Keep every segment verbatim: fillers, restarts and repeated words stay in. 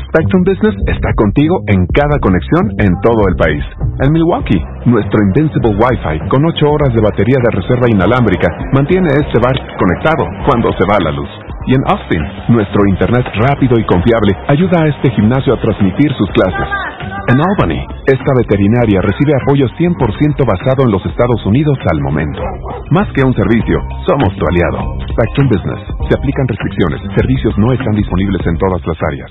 Spectrum Business está contigo en cada conexión en todo el país. En Milwaukee, nuestro Invincible Wi-Fi con ocho horas de batería de reserva inalámbrica mantiene este bar conectado cuando se va la luz. Y en Austin, nuestro internet rápido y confiable ayuda a este gimnasio a transmitir sus clases. En Albany, esta veterinaria recibe apoyo cien por ciento basado en los Estados Unidos al momento. Más que un servicio, somos tu aliado. Spectrum Business. Se aplican restricciones. Servicios no están disponibles en todas las áreas.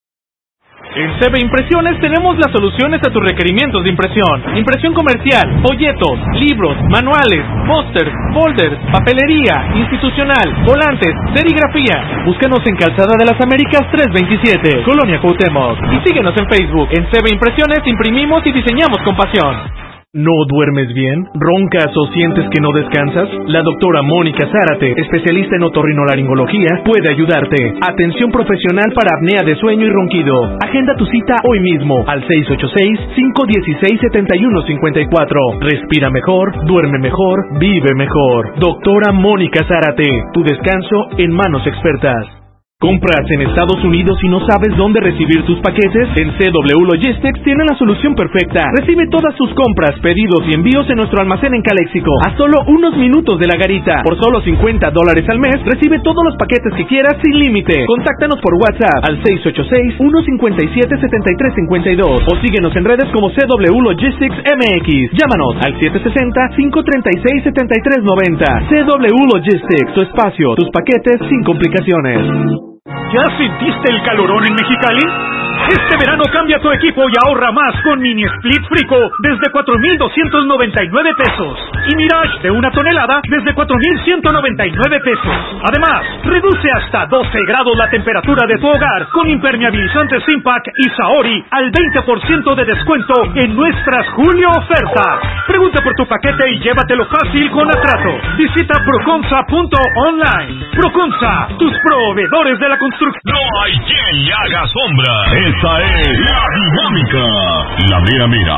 En C B Impresiones tenemos las soluciones a tus requerimientos de impresión. Impresión comercial, folletos, libros, manuales, pósters, folders, papelería, institucional, volantes, serigrafía. Búscanos en Calzada de las Américas trescientos veintisiete, Colonia Cuauhtémoc. Y síguenos en Facebook. En C B Impresiones imprimimos y diseñamos con pasión. ¿No duermes bien? ¿Roncas o sientes que no descansas? La doctora Mónica Zárate, especialista en otorrinolaringología, puede ayudarte. Atención profesional para apnea de sueño y ronquido. Agenda tu cita hoy mismo al seis ocho seis, cinco uno seis, siete uno cinco cuatro. Respira mejor, duerme mejor, vive mejor. Doctora Mónica Zárate, tu descanso en manos expertas. ¿Compras en Estados Unidos y no sabes dónde recibir tus paquetes? En C W Logistics tiene la solución perfecta. Recibe todas sus compras, pedidos y envíos en nuestro almacén en Calexico a solo unos minutos de la garita. Por solo cincuenta dólares al mes, recibe todos los paquetes que quieras sin límite. Contáctanos por WhatsApp al seis ocho seis, uno cinco siete, siete tres cinco dos o síguenos en redes como C W Logistics M X. Llámanos al siete seis cero, cinco tres seis, siete tres nueve cero. C W Logistics, tu espacio, tus paquetes sin complicaciones. ¿Ya sentiste el calorón en Mexicali? Este verano cambia tu equipo y ahorra más con Mini Split Frico desde cuatro mil doscientos noventa y nueve pesos y Mirage de una tonelada desde cuatro mil ciento noventa y nueve pesos. Además, reduce hasta doce grados la temperatura de tu hogar con impermeabilizantes Impact y Saori al veinte por ciento de descuento en nuestras Julio ofertas. Pregunta por tu paquete y llévatelo fácil con Atrato. Visita proconsa punto online. Proconsa, tus proveedores de la construcción. No hay quien le haga sombra. Esta es La Dinámica. La mera mera.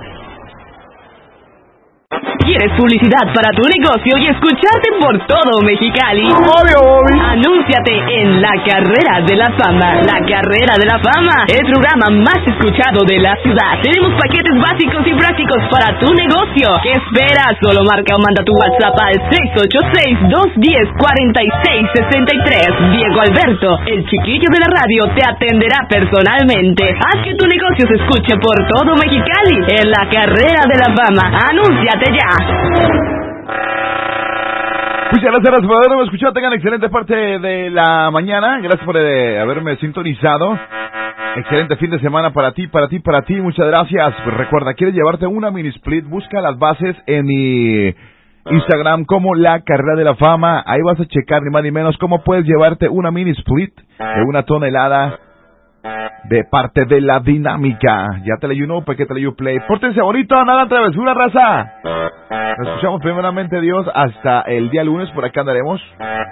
¿Quieres publicidad para tu negocio y escucharte por todo Mexicali? Obvio, obvio. Anúnciate en La Carrera de la Fama. La Carrera de la Fama, el programa más escuchado de la ciudad. Tenemos paquetes básicos y prácticos para tu negocio. ¿Qué esperas? Solo marca o manda tu WhatsApp al seis ocho seis, dos uno cero, cuatro seis seis tres. Diego Alberto, el chiquillo de la radio, te atenderá personalmente. Haz que tu negocio se escuche por todo Mexicali en La Carrera de la Fama. Anúnciate ya. Muchas gracias por haberme escuchado. Tengan excelente parte de la mañana. Gracias por eh, haberme sintonizado. Excelente fin de semana para ti, para ti, para ti. Muchas gracias. Pues recuerda, ¿quieres llevarte una mini split? Busca las bases en mi Instagram como La Carrera de la Fama. Ahí vas a checar ni más ni menos cómo puedes llevarte una mini split de una tonelada de parte de La Dinámica. Ya te leí uno, porque te leí un play. Pórtense bonito, nada travesura, raza. Nos escuchamos primeramente, Dios, hasta el día lunes. Por acá andaremos.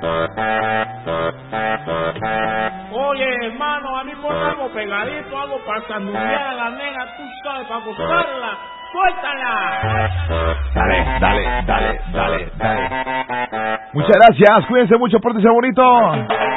Oye, hermano, a mí por algo pegadito, algo para sanudear a la nega, tú sabes, para gozarla. ¡Suéltala! Dale, dale, dale, dale, dale. Muchas gracias, cuídense mucho, pórtense bonito.